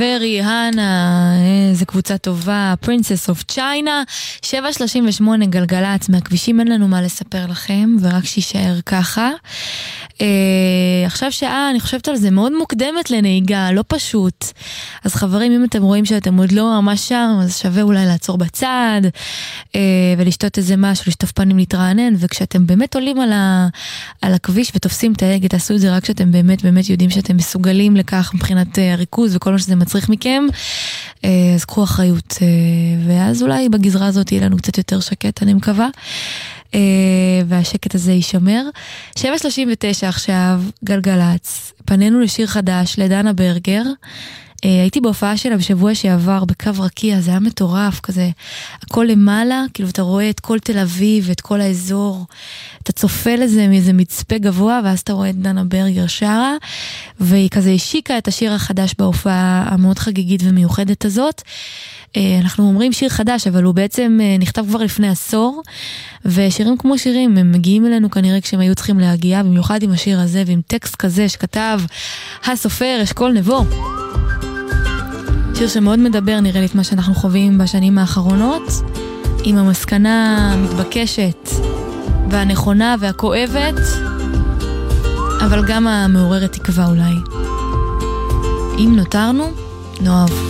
וריהנה, איזה קבוצה טובה, Princess of China, 7:38 גלגלת, מהכבישים אין לנו מה לספר לכם, ורק שישאר ככה. עכשיו שעה, אני חושבת על זה, מאוד מוקדמת לנהיגה, לא פשוט. אז חברים, אם אתם רואים שאתם עוד לא ממש שם, אז שווה אולי לעצור בצד, ולשתות איזה משהו, לשטוף פנים, להתרענן, וכשאתם באמת עולים על הכביש ותופסים את ההגה, תעשו את זה רק כשאתם באמת יודעים שאתם מסוגלים לכך מבחינת הריכוז וכל מה שזה מצריך מכם, אז קחו אחריות, ואז אולי בגזרה הזאת יהיה לנו קצת יותר שקט, אני מקווה. והשקט הזה יישמר. 7:39 עכשיו, גלגלץ, פנינו לשיר חדש לדנה ברגר, הייתי בהופעה שלה בשבוע שעבר בקו רקיע, זה היה מטורף כזה, הכל למעלה, כאילו אתה רואה את כל תל אביב, את כל האזור, אתה צופה לזה מאיזה מצפה גבוה, ואז אתה רואה את דנה ברגר שרה, והיא כזה השיקה את השיר החדש בהופעה המאוד חגיגית ומיוחדת הזאת. אנחנו אומרים שיר חדש, אבל הוא בעצם נכתב כבר לפני עשור, ושירים כמו שירים, הם מגיעים אלינו כנראה כשהם היו צריכים להגיע, במיוחד עם השיר הזה, ועם טקסט כזה שכתב הסופר אשכול נבו. שיר שמאוד מדבר, נראה לי, את מה שאנחנו חווים בשנים האחרונות, עם המסקנה המתבקשת, והנכונה והכואבת, אבל גם המעוררת תקווה אולי. אם נותרנו, נאהב.